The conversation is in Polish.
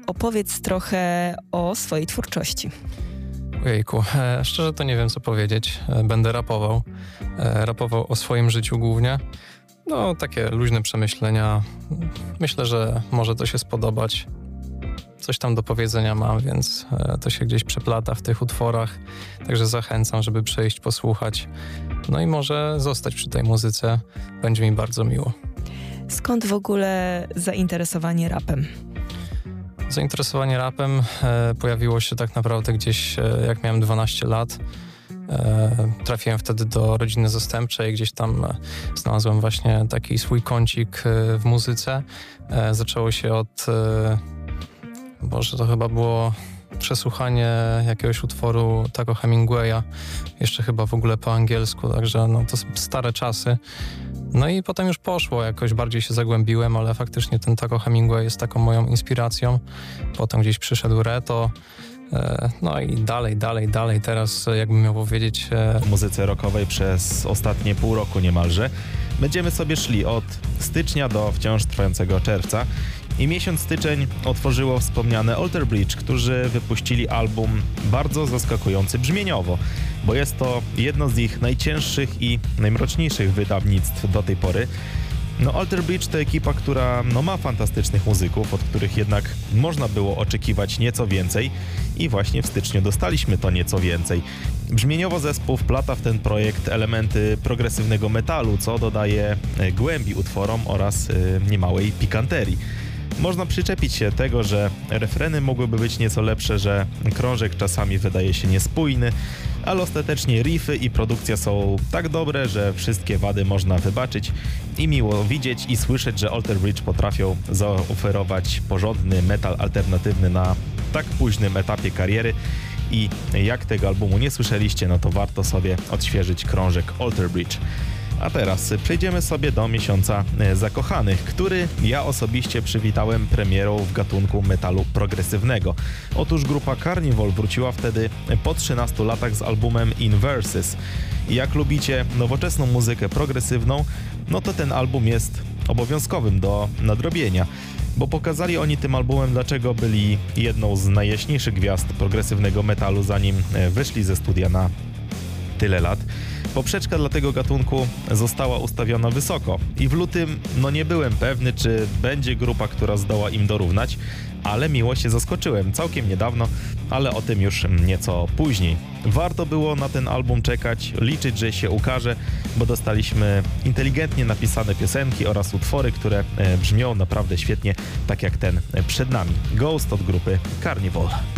opowiedz trochę o swojej twórczości. Ojejku, szczerze to nie wiem co powiedzieć. Będę rapował. Rapował o swoim życiu głównie. No, takie luźne przemyślenia. Myślę, że może to się spodobać. Coś tam do powiedzenia mam, więc to się gdzieś przeplata w tych utworach. Także zachęcam, żeby przejść, posłuchać. No i może zostać przy tej muzyce. Będzie mi bardzo miło. Skąd w ogóle zainteresowanie rapem? Zainteresowanie rapem pojawiło się tak naprawdę gdzieś jak miałem 12 lat. Trafiłem wtedy do rodziny zastępczej, gdzieś tam znalazłem właśnie taki swój kącik w muzyce. Zaczęło się od, to chyba było przesłuchanie jakiegoś utworu Taco Hemingwaya, jeszcze chyba w ogóle po angielsku, także no to stare czasy. No i potem już poszło, jakoś bardziej się zagłębiłem, ale faktycznie ten Taco Hemingway jest taką moją inspiracją. Potem gdzieś przyszedł Reto, no i dalej, teraz jakbym miał powiedzieć... W muzyce rockowej przez ostatnie pół roku niemalże będziemy sobie szli od stycznia do wciąż trwającego czerwca i miesiąc styczeń otworzyło wspomniane Alter Bridge, którzy wypuścili album bardzo zaskakujący brzmieniowo, bo jest to jedno z ich najcięższych i najmroczniejszych wydawnictw do tej pory. No Alter Bridge to ekipa, która ma fantastycznych muzyków, od których jednak można było oczekiwać nieco więcej i właśnie w styczniu dostaliśmy to nieco więcej. Brzmieniowo zespół wplata w ten projekt elementy progresywnego metalu, co dodaje głębi utworom oraz niemałej pikanterii. Można przyczepić się tego, że refreny mogłyby być nieco lepsze, że krążek czasami wydaje się niespójny, ale ostatecznie riffy i produkcja są tak dobre, że wszystkie wady można wybaczyć i miło widzieć i słyszeć, że Alter Bridge potrafią zaoferować porządny metal alternatywny na tak późnym etapie kariery i jak tego albumu nie słyszeliście, no to warto sobie odświeżyć krążek Alter Bridge. A teraz przejdziemy sobie do miesiąca zakochanych, który ja osobiście przywitałem premierą w gatunku metalu progresywnego. Otóż grupa Carnival wróciła wtedy po 13 latach z albumem Inverses. Jak lubicie nowoczesną muzykę progresywną, no to ten album jest obowiązkowym do nadrobienia, bo pokazali oni tym albumem, dlaczego byli jedną z najjaśniejszych gwiazd progresywnego metalu, zanim wyszli ze studia na tyle lat. Poprzeczka dla tego gatunku została ustawiona wysoko i w lutym nie byłem pewny, czy będzie grupa, która zdoła im dorównać, ale miło się zaskoczyłem całkiem niedawno, ale o tym już nieco później. Warto było na ten album czekać, liczyć, że się ukaże, bo dostaliśmy inteligentnie napisane piosenki oraz utwory, które brzmią naprawdę świetnie, tak jak ten przed nami. Ghost od grupy Carnival.